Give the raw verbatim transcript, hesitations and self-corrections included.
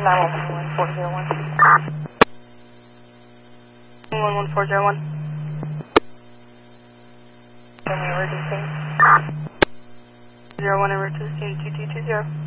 nine one four zero one. one one four zero one. Any emergency? zero one emergency two two two zero.